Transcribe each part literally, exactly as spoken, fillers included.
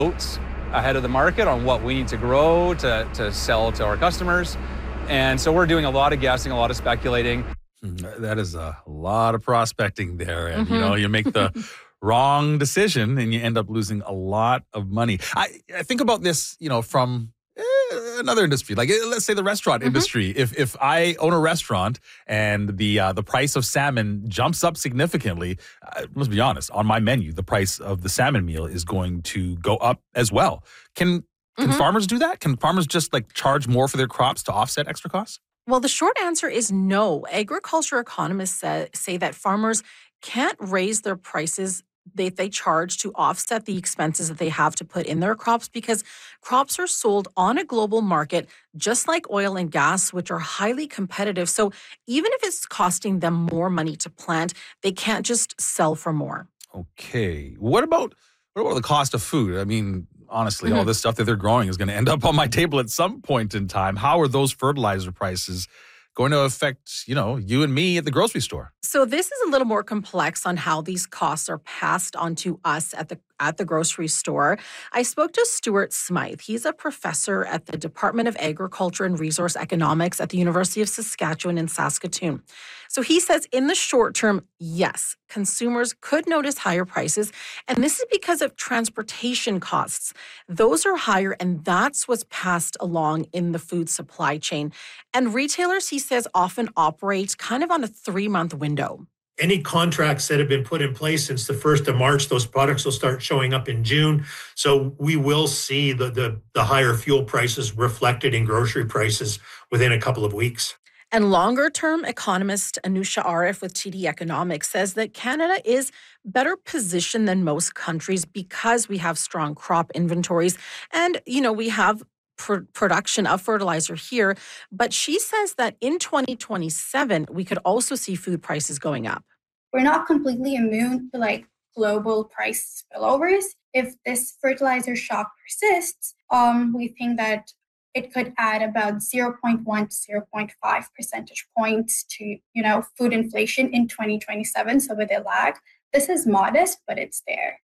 quotes ahead of the market on what we need to grow to, to sell to our customers. And so we're doing a lot of guessing, a lot of speculating. That is a lot of prospecting there. And, Mm-hmm. you know, you make the wrong decision and you end up losing a lot of money. I, I think about this, you know, from eh, another industry, like eh, let's say the restaurant Mm-hmm. industry. If if I own a restaurant and the uh, the price of salmon jumps up significantly, I must be honest, on my menu, the price of the salmon meal is going to go up as well. Can can Mhm. farmers do that? Can farmers just like charge more for their crops to offset extra costs? Well, the short answer is no. Agriculture economists say, say that farmers can't raise their prices they, they charge to offset the expenses that they have to put in their crops because crops are sold on a global market, just like oil and gas, which are highly competitive. So even if it's costing them more money to plant, they can't just sell for more. Okay. What about what about the cost of food? I mean, honestly, all Mhm. this stuff that they're growing is going to end up on my table at some point in time. How are those fertilizer prices going to affect, you know, you and me at the grocery store? So this is a little more complex on how these costs are passed on to us at the at the grocery store. I spoke to Stuart Smythe. He's a professor at the Department of Agriculture and Resource Economics at the University of Saskatchewan in Saskatoon. So he says in the short term, yes, consumers could notice higher prices, and this is because of transportation costs. Those are higher, and that's what's passed along in the food supply chain. And retailers, he says, often operate kind of on a three-month window. Any contracts that have been put in place since the first of March, those products will start showing up in June. So we will see the, the, the higher fuel prices reflected in grocery prices within a couple of weeks. And longer-term economist Anusha Arif with T D Economics says that Canada is better positioned than most countries because we have strong crop inventories and, you know, we have pr- production of fertilizer here. But she says that in twenty twenty-seven, we could also see food prices going up. We're not completely immune to like global price spillovers. If this fertilizer shock persists, um, we think that it could add about zero point one to zero point five percentage points to, you know, food inflation in twenty twenty-seven. So with a lag, this is modest, but it's there.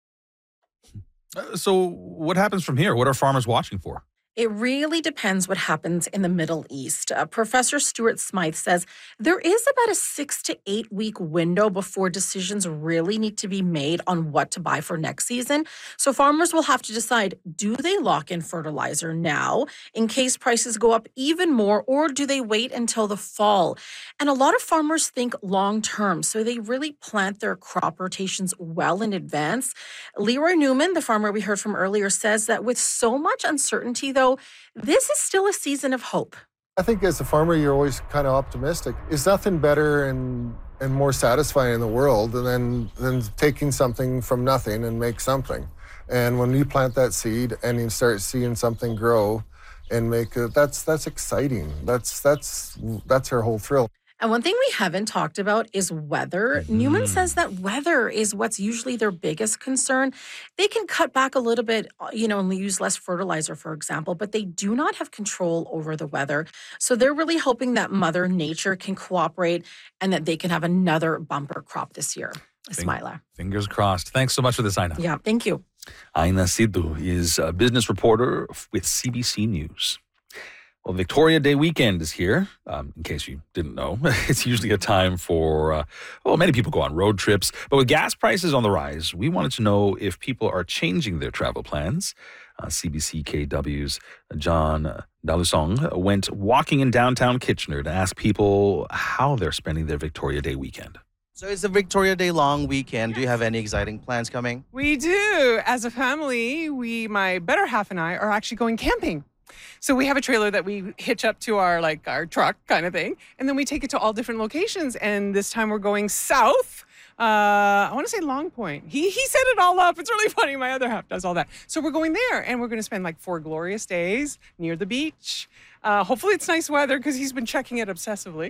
Uh, So what happens from here? What are farmers watching for? It really depends what happens in the Middle East. Uh, Professor Stuart Smythe says there is about a six to eight week window before decisions really need to be made on what to buy for next season. So farmers will have to decide, do they lock in fertilizer now in case prices go up even more, or do they wait until the fall? And a lot of farmers think long term, so they really plant their crop rotations well in advance. Leroy Newman, the farmer we heard from earlier, says that with so much uncertainty, though, this is still a season of hope. I think as a farmer, you're always kind of optimistic. There's nothing better and and more satisfying in the world than than taking something from nothing and make something. And when you plant that seed and you start seeing something grow and make it, that's that's exciting. That's that's that's our whole thrill. And one thing we haven't talked about is weather. Mm-hmm. Newman says that weather is what's usually their biggest concern. They can cut back a little bit, you know, and use less fertilizer, for example, but they do not have control over the weather. So they're really hoping that Mother Nature can cooperate and that they can have another bumper crop this year. Ismaila. Fingers crossed. Thanks so much for this, Aina. Yeah, thank you. Aina Sidhu is a business reporter with C B C News. Well, Victoria Day weekend is here. Um, in case you didn't know, it's usually a time for, uh, well, many people go on road trips. But with gas prices on the rise, we wanted to know if people are changing their travel plans. Uh, C B C K W's John Dalusong went walking in downtown Kitchener to ask people how they're spending their Victoria Day weekend. So it's a Victoria Day long weekend. Do you have any exciting plans coming? We do. As a family, we, my better half and I, are actually going camping. So we have a trailer that we hitch up to our like our truck kind of thing, and then we take it to all different locations. And this time we're going south. Uh, I want to say Long Point. He he set it all up. It's really funny. My other half does all that. So we're going there, and we're going to spend like four glorious days near the beach. Uh, hopefully it's nice weather because he's been checking it obsessively.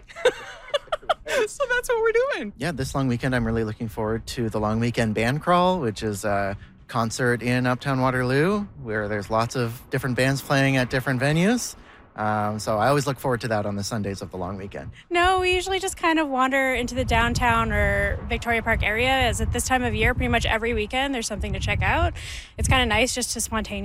So that's what we're doing. Yeah, this long weekend, I'm really looking forward to the Long Weekend Band Crawl, which is a concert in Uptown Waterloo, where there's lots of different bands playing at different venues. Um, so I always look forward to that on the Sundays of the long weekend. No, we usually just kind of wander into the downtown or Victoria Park area, as at this time of year, pretty much every weekend there's something to check out. It's kind of nice just to spontaneously